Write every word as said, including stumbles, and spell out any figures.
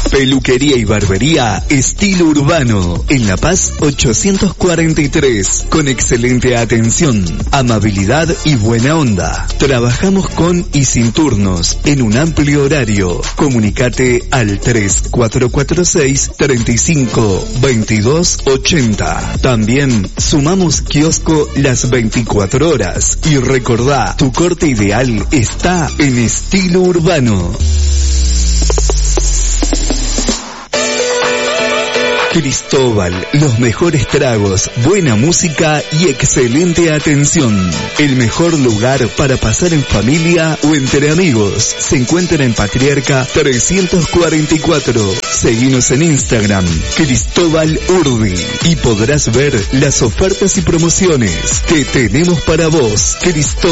Peluquería y barbería estilo urbano en La Paz ochocientos cuarenta y tres, con excelente atención, amabilidad y buena onda. Trabajamos con y sin turnos en un amplio horario. Comunicate al tres cuatro cuatro seis, treinta y cinco, veintidós ochenta. También sumamos kiosco las veinticuatro horas y recordá, tu corte ideal está en estilo urbano. Cristóbal, los mejores tragos, buena música y excelente atención. El mejor lugar para pasar en familia o entre amigos. Se encuentra en Patriarca trescientos cuarenta y cuatro. Seguinos en Instagram, Cristóbal Urdi, y podrás ver las ofertas y promociones que tenemos para vos. Cristóbal.